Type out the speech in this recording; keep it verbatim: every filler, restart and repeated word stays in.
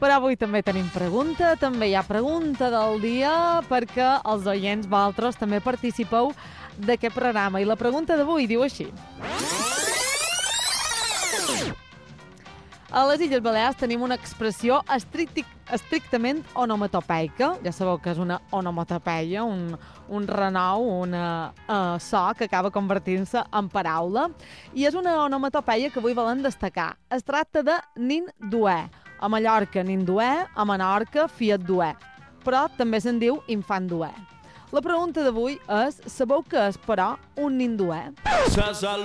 Però avui també tenim pregunta, també hi ha pregunta del dia, perquè els oients vosaltres també participeu d'aquest programa. I la pregunta d'avui diu així. A les Illes Balears tenim una expressió estricti, estrictament onomatopeica. Ja sabeu que és una onomatopeia, un, un renou, una uh, so que acaba convertint-se en paraula. I és una onomatopeia que avui volem destacar. Es tracta de nin duer. A Mallorca, nin duer, a Menorca, fiat duer. Però també se'n diu infant duer. La pregunta d'avui és, sabeu què és, però, un nin duer?